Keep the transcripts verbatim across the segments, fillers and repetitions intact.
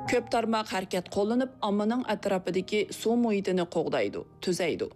Köp tarmoq harakat qo'llanib, ommaning atrofidagi suv muhitini qo'g'daydi, tuzaydi.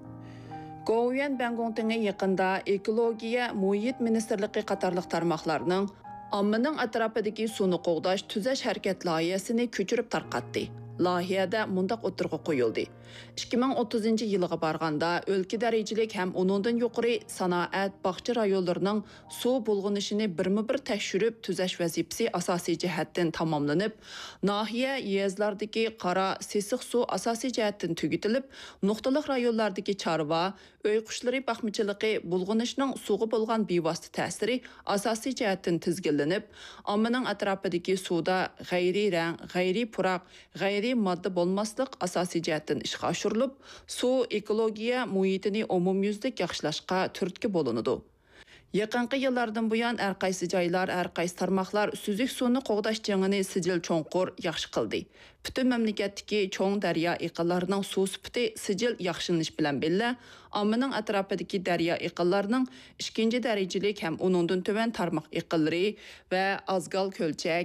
Govian Bangongtinga yaqinda ekologiya, muhit ministerligi qatorliq tarmoqlarning ommaning atrofidagi suvni qo'g'dash, tuzash harakat loyihasini ko'chirib tarqatdi. Loyihada mundaq o'tirg'i qo'yildi. ikki ming o'ttizinchi yilga borganda o'lka darajalik ham undan yuqori sanoat, bog'cha rayonlarining suv bulg'anishini birma-bir tekshirib tuzash vazifasi asosiy jihatdan tamomlanib, nahiya yezlardagi qora, sesiq suv asosiy jihatdan tugatilib, nuqtaliq rayonlardagi chorva, uy qushlari baxmichiligi bulg'anishning suvga bo'lgan bevosita ta'siri asosiy jihatdan tizginlanib, ommaning atrofidagi suvda g'ayriy rang, g'ayriy puroq, g'ayriy modda bo'lmaslik asosiy jihatdan ishga oshirilib, suv ekologiya muhitini umumyuzlik yaxshilashga turtki bo'linadi. Yaqinqi yillardan buyon har qaysi joylar, har qaysi tarmoqlar suzuk suvni qo'g'dash jangini sijil cho'nqur yaxshi qildi. Butun mamlakatdagi cho'ng daryo iqinlarining suv sifati sijil yaxshilanish bilan billa, ommaning atrofidagi daryo iqinlarining ikkinchi darajalik ham undan tuvan tarmoq iqinlari va Azgal ko'lchak,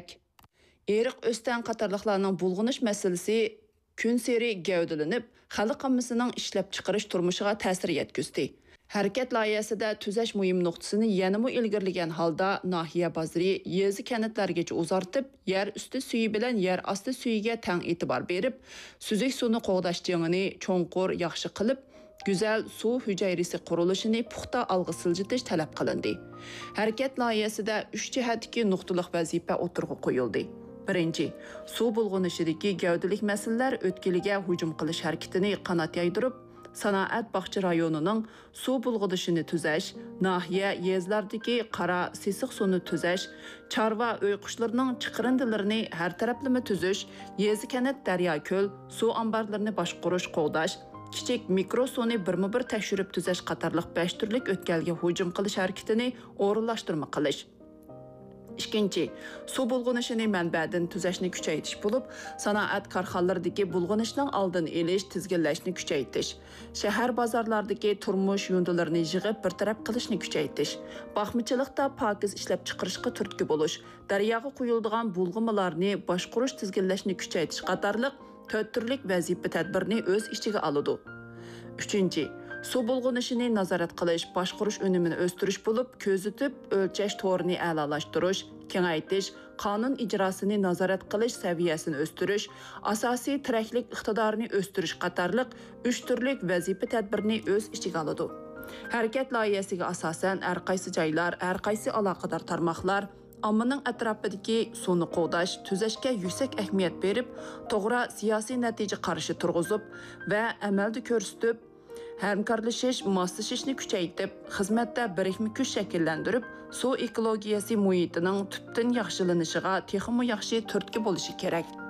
Eriq O'stan qatorliqlarning bulg'anish masalasi kun seri gavdalanib, xalq ommasining ishlab chiqarish turmushiga ta'sir yetkazdi. Harakat loyihasida tuzash muhim nuqtasini yanada ilgirlagan holda nahiya bozori yezi kanatlargacha uzartib, yer usti suyi bilan yer osti suyiga tang e'tibor berib, suzuk suvni qo'g'dash jangini cho'nqur yaxshi qilib, güzel suv hujayrasi qurilishini puxta alg'i siljitish talab qilindi. Harakat loyihasida uch jihatdagi nuqtaliq vazifa o'tirg'i qo'yildi. Birinchi, suv bulg'anishidagi gavdalik masalalar o'tkiliga hujum qilish harakatini qanot yaydirib, sanoat bog'cha rayonining suv bulg'anishini tuzash, nahiya yezlardagi qora, sesiq suvni tuzash, chorva uy qushlarining chiqirindilarini har taraflama tuzish, yezi kanat daryo ko'l, suv omborlarini boshqarish qo'g'dash, kichik mikro suvni birma-bir tekshirib tuzash qatorliq besh turlik o'tkalga hujum qilish harakatini o'rinlashtirma qilish. Ikkinchi, suv bulg'anishini manbadan tuzashni kuchaytirish bo'lib, sanoat korxonalaridagi bulg'anishning oldini olish, tizginlashni kuchaytirish, shahar bozorlaridagi turmush yundalarini yig'ib bir taraf qilishni kuchaytirish, baxmichilikda pokiz ishlab chiqarishga turtki bo'lish, daryoga quyiladigan bulg'amalarni boshqarish, tizginlashni kuchaytirish qatorliq to'rt turlik vazifa tadbirni o'z ichiga oladi. Uchinchi, suv bulg'anishini nazorat qilish, boshqarish unumini o'stirish bo'lib, ko'zitib, o'lchash to'rini a'lolashtirish, kengaytirish, qonun ijrosini nazorat qilish saviyasini o'stirish, asosiy tiraklik iqtidorini o'stirish qatorliq uch turlik vazifa tadbirni o'z ichiga oladi. Harakat loyihasiga asosan har qaysi joylar, har qaysi aloqador tarmoqlar ommaning atrofidagi suvni qo'g'dash, tuzashga yuksak ahamiyat berib, to'g'ri siyosiy natija qarashi turg'izib va amalda ko'rsatib, hamkorlashish, moslashishni kuchaytirib, xizmatda birikma kuch shakllantirib, suv ekologiyasi muhitining tubdan yaxshilanishiga texmo yaxshi turtki bo'lishi kerak.